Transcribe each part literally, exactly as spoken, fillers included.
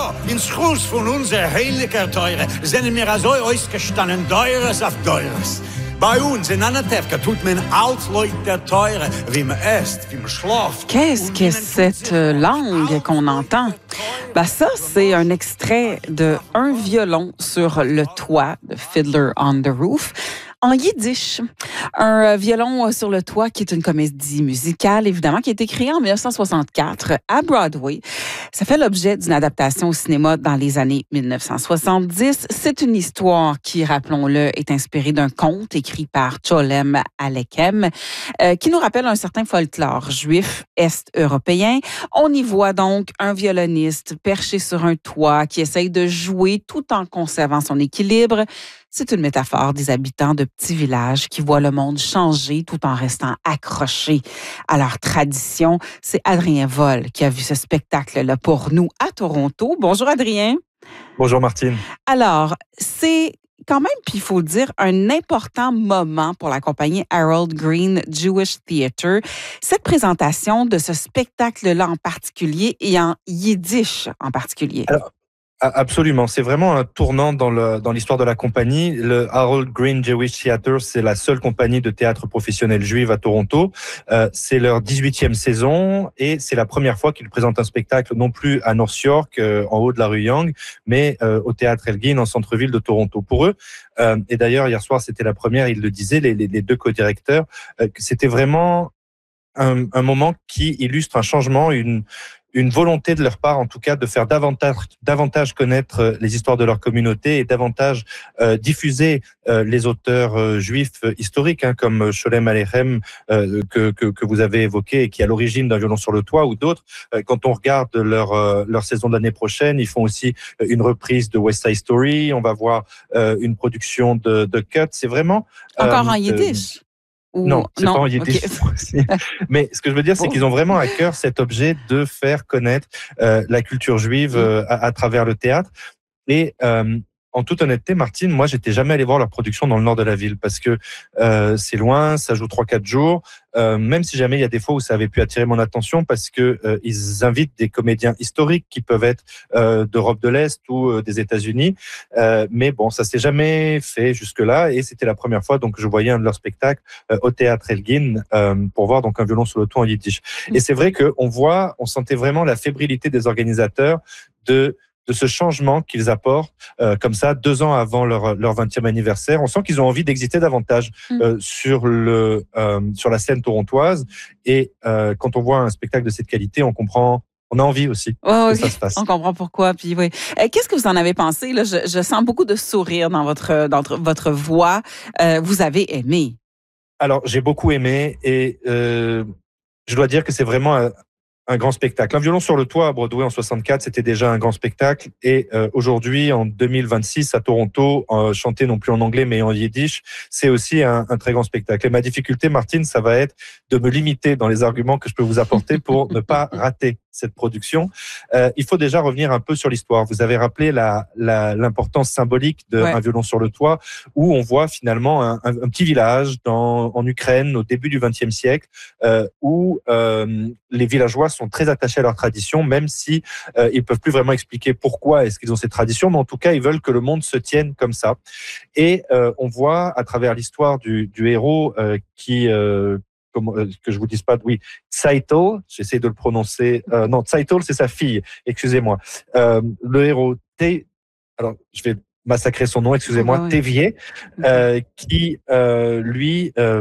Ja, in Schruss von unser heiliger Teure sind mir also ausgestanden Deures auf Deures. Bei uns in Anatevka tut man alt Leute Teure, wie man isst, wie man schläft. Qu'est-ce que cette langue qu'on entend? Ben ça, c'est un extrait de Un violon sur le toit de Fiddler on the Roof. En yiddish, un violon sur le toit qui est une comédie musicale, évidemment, qui a été créée en dix-neuf cent soixante-quatre à Broadway. Ça fait l'objet d'une adaptation au cinéma dans les années dix-neuf cent soixante-dix. C'est une histoire qui, rappelons-le, est inspirée d'un conte écrit par Cholem Aleichem, euh, qui nous rappelle un certain folklore juif est-européen. On y voit donc un violoniste perché sur un toit qui essaye de jouer tout en conservant son équilibre. C'est une métaphore des habitants de petits villages qui voient le monde changer tout en restant accrochés à leurs traditions. C'est Adrien Vol qui a vu ce spectacle-là pour nous à Toronto. Bonjour Adrien. Bonjour Martine. Alors, c'est quand même, puis il faut le dire, un important moment pour la compagnie Harold Green Jewish Theatre. Cette présentation de ce spectacle-là en particulier et en yiddish en particulier. Alors, absolument, c'est vraiment un tournant dans, le, dans l'histoire de la compagnie. Le Harold Green Jewish Theatre, c'est la seule compagnie de théâtre professionnel juive à Toronto. Euh, c'est leur dix-huitième saison et c'est la première fois qu'ils présentent un spectacle non plus à North York, euh, en haut de la rue Yonge, mais euh, au théâtre Elgin, en centre-ville de Toronto. Pour eux, euh, et d'ailleurs hier soir c'était la première, ils le disaient, les, les, les deux co-directeurs, euh, que c'était vraiment un, un moment qui illustre un changement, une une volonté de leur part, en tout cas, de faire davantage, davantage connaître les histoires de leur communauté et davantage euh, diffuser euh, les auteurs euh, juifs euh, historiques, hein, comme Cholem Aleichem euh, que, que que vous avez évoqué et qui est à l'origine d'Un violon sur le toit, ou d'autres. Euh, quand on regarde leur euh, leur saison de l'année prochaine, ils font aussi une reprise de West Side Story. On va voir euh, une production de, de Cut. C'est vraiment encore euh, en yiddish. Euh, Ou... Non, c'est non, pas en yiddish. Okay. Mais ce que je veux dire, c'est qu'ils ont vraiment à cœur cet objet de faire connaître euh, la culture juive euh, à, à travers le théâtre. Et euh, en toute honnêteté, Martine, moi, j'étais jamais allé voir leur production dans le nord de la ville parce que euh, c'est loin, ça joue trois quatre jours. Euh, même si jamais il y a des fois où ça avait pu attirer mon attention parce que euh, ils invitent des comédiens historiques qui peuvent être euh, d'Europe de l'Est ou euh, des États-Unis. Euh, mais bon, ça s'est jamais fait jusque-là et c'était la première fois donc je voyais un de leurs spectacles euh, au théâtre Elgin euh, pour voir donc Un violon sur le toit en yiddish. Et c'est vrai que on voit, on sentait vraiment la fébrilité des organisateurs de de ce changement qu'ils apportent euh, comme ça deux ans avant leur leur vingtième anniversaire. On sent qu'ils ont envie d'exister davantage euh, sur le euh, sur la scène torontoise et euh, quand on voit un spectacle de cette qualité, on comprend. On a envie aussi oh, que okay. ça se passe. On comprend pourquoi. Puis oui. Euh, qu'est-ce que vous en avez pensé là? Je, je sens beaucoup de sourire dans votre dans votre voix. Euh, vous avez aimé? Alors j'ai beaucoup aimé et euh, je dois dire que c'est vraiment un, un grand spectacle. Un violon sur le toit à Broadway en soixante-quatre, c'était déjà un grand spectacle. Et euh, aujourd'hui, en deux mille vingt-six, à Toronto, euh, chanté non plus en anglais mais en yiddish, c'est aussi un, un très grand spectacle. Et ma difficulté, Martine, ça va être de me limiter dans les arguments que je peux vous apporter pour ne pas rater cette production. Euh, il faut déjà revenir un peu sur l'histoire. Vous avez rappelé la, la, l'importance symbolique de ouais. Un violon sur le toit, où on voit finalement un, un, un petit village dans, en Ukraine au début du vingtième siècle, euh, où euh, les villageois sont très attachés à leur tradition, même si euh, ils peuvent plus vraiment expliquer pourquoi est-ce qu'ils ont cette tradition, mais en tout cas ils veulent que le monde se tienne comme ça. Et euh, on voit à travers l'histoire du, du héros euh, qui euh, Comme, euh, que je vous dise pas, oui, Tzeitel, j'essaie de le prononcer, euh, non, Tzeitel, c'est sa fille, excusez-moi. Euh, le héros, T, alors, je vais massacrer son nom, excusez-moi, oh, oui. Tévier, euh, qui, euh, lui, euh,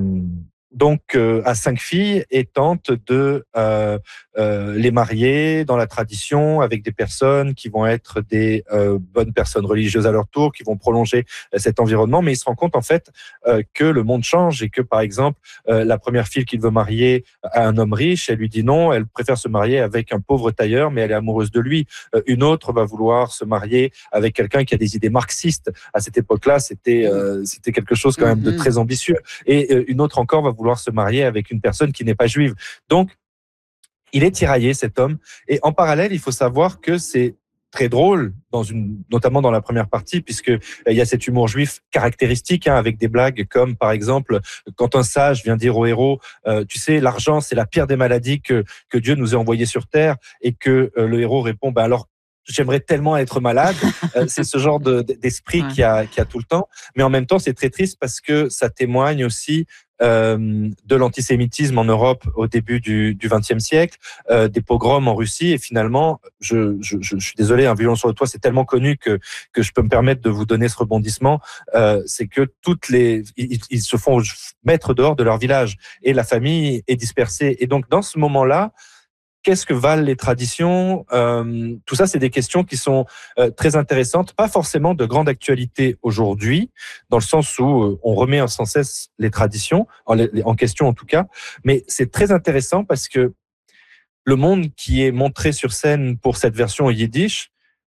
donc, euh, a cinq filles et tente de euh, euh, les marier dans la tradition avec des personnes qui vont être des euh, bonnes personnes religieuses à leur tour, qui vont prolonger euh, cet environnement. Mais il se rend compte en fait euh, que le monde change et que par exemple euh, la première fille qu'il veut marier à un homme riche, elle lui dit non, elle préfère se marier avec un pauvre tailleur, mais elle est amoureuse de lui. Euh, une autre va vouloir se marier avec quelqu'un qui a des idées marxistes. À cette époque-là, c'était euh, c'était quelque chose quand même de très ambitieux. Et euh, une autre encore va vouloir se marier avec une personne qui n'est pas juive. Donc, il est tiraillé, cet homme. Et en parallèle, il faut savoir que c'est très drôle, dans une, notamment dans la première partie, puisque euh, il y a cet humour juif caractéristique, hein, avec des blagues comme, par exemple, quand un sage vient dire au héros, euh, tu sais, l'argent, c'est la pire des maladies que, que Dieu nous a envoyées sur terre, et que euh, le héros répond, ben alors, j'aimerais tellement être malade. Euh, c'est ce genre de, d'esprit ouais. qu'il y a, qu'il y a tout le temps. Mais en même temps, c'est très triste parce que ça témoigne aussi euh, de l'antisémitisme en Europe au début du vingtième siècle, euh, des pogroms en Russie. Et finalement, je, je, je, je suis désolé, un violon sur le toit, c'est tellement connu que, que je peux me permettre de vous donner ce rebondissement. Euh, c'est que toutes les, ils, ils se font mettre dehors de leur village et la famille est dispersée. Et donc, dans ce moment-là, qu'est-ce que valent les traditions? euh, Tout ça, c'est des questions qui sont euh, très intéressantes, pas forcément de grande actualité aujourd'hui, dans le sens où euh, on remet sans cesse les traditions, en, en question en tout cas, mais c'est très intéressant parce que le monde qui est montré sur scène pour cette version yiddish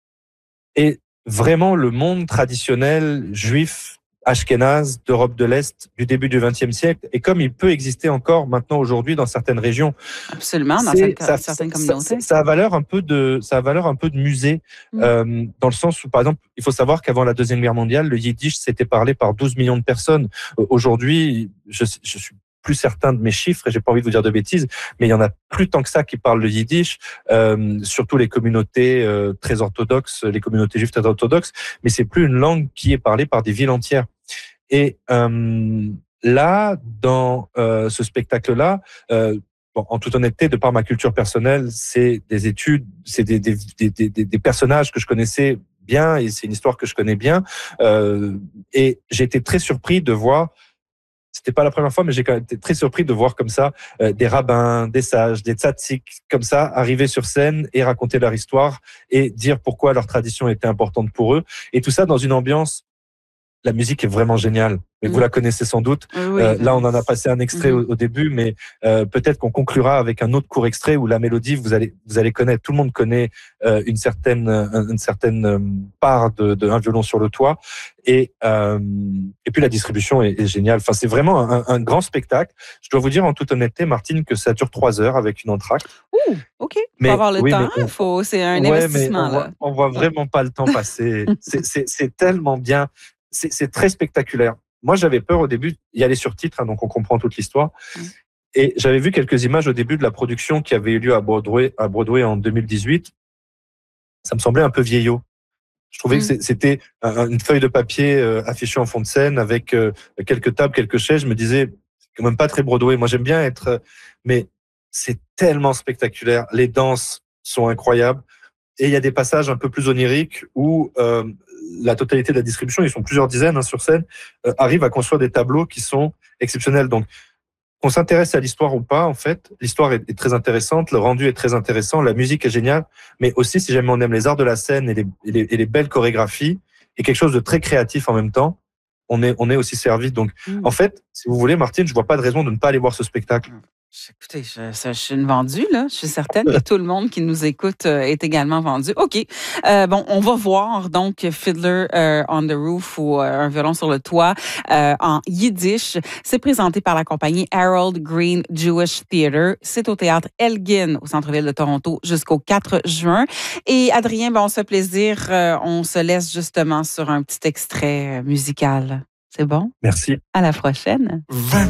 est vraiment le monde traditionnel juif ashkénaze d'Europe de l'Est du début du vingtième siècle, et comme il peut exister encore maintenant aujourd'hui dans certaines régions. Absolument, dans cette, ça, certaines communautés. Ça, ça a valeur un peu de, ça a valeur un peu de musée, mmh. euh, dans le sens où, par exemple, il faut savoir qu'avant la Deuxième Guerre mondiale, le yiddish s'était parlé par douze millions de personnes. Euh, aujourd'hui, je, je suis plus certain de mes chiffres et j'ai pas envie de vous dire de bêtises, mais il y en a plus tant que ça qui parlent le yiddish, euh, surtout les communautés euh, très orthodoxes, les communautés juives très orthodoxes, mais c'est plus une langue qui est parlée par des villes entières. Et euh, là, dans euh, ce spectacle-là, euh, bon, en toute honnêteté, de par ma culture personnelle, c'est des études, c'est des, des, des, des, des personnages que je connaissais bien et c'est une histoire que je connais bien. Euh, et j'ai été très surpris de voir, c'était pas la première fois, mais j'ai quand même été très surpris de voir comme ça euh, des rabbins, des sages, des tzaddiks, comme ça, arriver sur scène et raconter leur histoire et dire pourquoi leur tradition était importante pour eux. Et tout ça dans une ambiance. La musique est vraiment géniale, mais mmh. vous la connaissez sans doute. Oui, euh, là, on en a passé un extrait mmh. au, au début, mais euh, peut-être qu'on conclura avec un autre court extrait où la mélodie, vous allez, vous allez connaître. Tout le monde connaît euh, une certaine, une certaine part de, de un violon sur le toit, et euh, et puis la distribution est, est géniale. Enfin, c'est vraiment un, un grand spectacle. Je dois vous dire en toute honnêteté, Martine, que ça dure trois heures avec une entr'acte. Ouh, ok. Mais, faut avoir le oui, temps. On, faut, c'est un ouais, investissement mais on là. Voit, on voit vraiment pas le temps passer. c'est, c'est, c'est tellement bien. C'est, c'est très spectaculaire. Moi, j'avais peur au début. Il y a les surtitres, hein, donc on comprend toute l'histoire. Mmh. Et j'avais vu quelques images au début de la production qui avait eu lieu à Broadway, à Broadway en deux mille dix-huit. Ça me semblait un peu vieillot. Je trouvais mmh. que c'était une feuille de papier euh, affichée en fond de scène avec euh, quelques tables, quelques chaises. Je me disais, c'est quand même pas très Broadway. Moi, j'aime bien être, mais c'est tellement spectaculaire. Les danses sont incroyables. Et il y a des passages un peu plus oniriques où euh, la totalité de la distribution, ils sont plusieurs dizaines hein, sur scène, euh, arrive à construire des tableaux qui sont exceptionnels. Donc, qu'on s'intéresse à l'histoire ou pas, en fait, l'histoire est, est très intéressante, le rendu est très intéressant, la musique est géniale, mais aussi, si jamais on aime les arts de la scène et les, et les, et les belles chorégraphies, et quelque chose de très créatif en même temps, on est, on est aussi servi. Donc, mmh. en fait, si vous voulez, Martine, je vois pas de raison de ne pas aller voir ce spectacle. Écoutez, je, je, je suis une vendue, là. Je suis certaine que tout le monde qui nous écoute euh, est également vendu. OK. Euh, bon, on va voir, donc, Fiddler euh, on the Roof ou euh, Un violon sur le toit euh, en yiddish. C'est présenté par la compagnie Harold Green Jewish Theatre. C'est au théâtre Elgin, au centre-ville de Toronto, jusqu'au quatre juin. Et Adrien, ben, on se fait plaisir. Euh, on se laisse justement sur un petit extrait musical. C'est bon? Merci. À la prochaine.